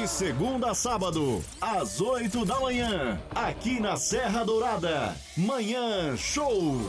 segunda a sábado, às 8 da manhã, aqui na Serra Dourada. Manhã Show.